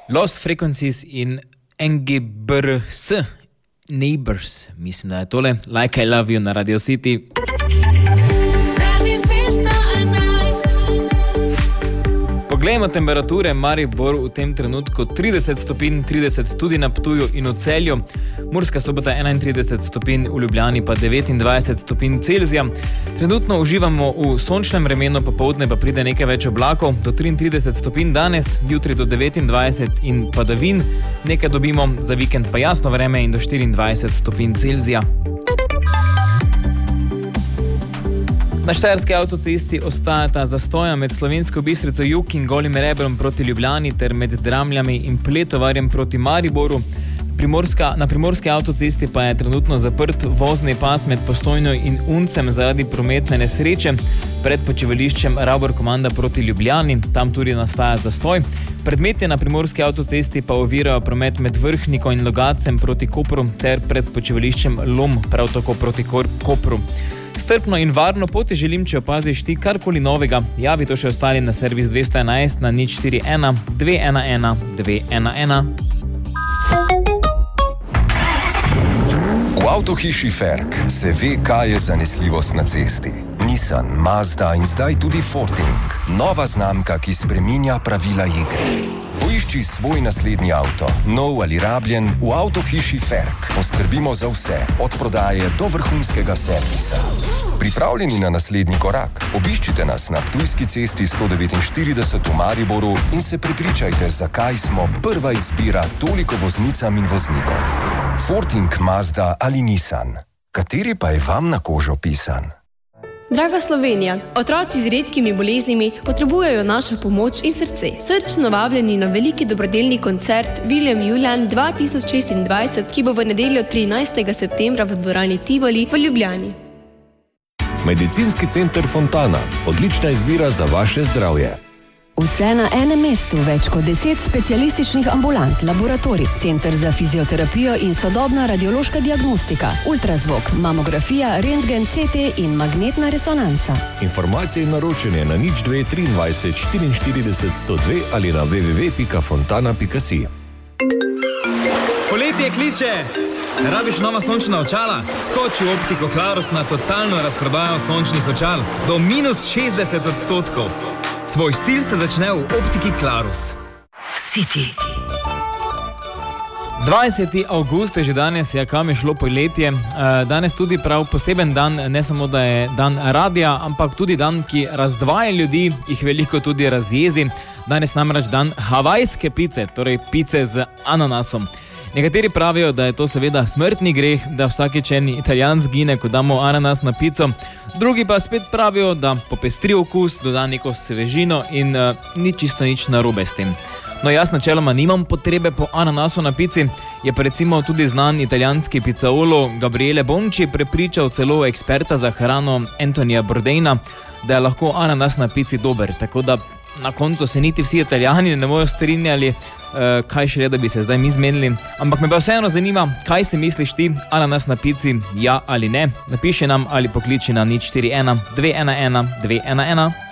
Lost Frequencies in NGBRS, Neighbors, mislim, da je tole, Like I Love You na Radio City. Poglejmo temperature, Maribor v tem trenutku 30 stopinj, 30 tudi na Ptuju in v Celju, Murska Sobota 31 stopinj, v Ljubljani pa 29 stopinj Celzija. Trenutno uživamo v sončnem vremenu, popoldne pa pride nekaj več oblakov, do 33 stopinj danes, jutri do 29 in padavin, nekaj dobimo, za vikend pa jasno vreme in do 24 stopinj Celzija. Na štajerski avtocesti ostajata zastoja med Slovensko Bistrico jug in Golim Rebrom proti Ljubljani ter med Dramljami in Pletovarjem proti Mariboru. Na primorski avtocesti pa je trenutno zaprt vozni pas med Postojno in Uncem zaradi prometne nesreče pred počivališčem Rabor Komanda proti Ljubljani. Tam tudi nastaja zastoj. Predmetje na primorski avtocesti pa ovirajo promet med Vrhniko in Logacem proti Kopru ter pred počivališčem Lom prav tako proti Kopru. Strpno in varno poti želim, če opaziš ti karkoli novega. Javi to še ostali na servis 211 na 041 211 211. V avtohiši Ferk se ve, kaj je zanesljivost na cesti. Nissan, Mazda in zdaj tudi Forting. Nova znamka, ki spreminja pravila igre. Poišči svoj naslednji avto, nov ali rabljen, v avtohiši Ferk. Poskrbimo za vse, od prodaje do vrhunskega servisa. Pripravljeni na naslednji korak? Obiščite nas na Ptujski cesti 149 v Mariboru in se prepričajte, zakaj smo prva izbira toliko voznicam in voznikom. Forting, Mazda ali Nissan. Kateri pa je vam na kožo pisan? Draga Slovenija, otroci z redkimi boleznimi potrebujejo našo pomoč in srce. Srčno vabljeni na veliki dobrodelni koncert William Julian 2026, ki bo v nedeljo 13. septembra v dvorani Tivoli v Ljubljani. Medicinski center Fontana. Odlična izbira za vaše zdravje. Vse na enem mestu, več kot 10 specialističnih ambulant, laboratorij, center za fizioterapijo in sodobna radiološka diagnostika, ultrazvok, mamografija, rentgen, CT in magnetna resonanca. Informacije in naročanje na 02 23 44 102 ali na www.fontana.si. Poletje kliče! Rabiš nova sončna očala? Skoči v Optiko Clarus na totalno razprodajo sončnih očal do -60%. Tvoj stil se začne v Optiki Clarus. City. 20. avgust je že danes, kam je šlo poletje. Danes tudi prav poseben dan, ne samo da je dan radija, ampak tudi dan, ki razdvaja ljudi, jih veliko tudi razjezi. Danes namreč dan havajske pice, torej pice z ananasom. Nekateri pravijo, da je to seveda smrtni greh, da vsakič en Italijan zgine, ko damo ananas na pico. Drugi pa spet pravijo, da popestri okus, doda neko svežino in ni čisto nič narobe s tem. No, jaz načeloma nimam potrebe po ananasu na pici, je pa recimo tudi znan italijanski pizzaiolo Gabriele Bonci prepričal celo eksperta za hrano Antonija Bourdaina, da je lahko ananas na pici dober, tako da na koncu se niti vsi Italijani ne bojo strinjali, kaj šele, da bi se zdaj mi zmenili. Ampak me pa vseeno zanima, kaj si misliš ti, ananas na pici, ja ali ne. Napiši nam ali pokliči na 041 211 211.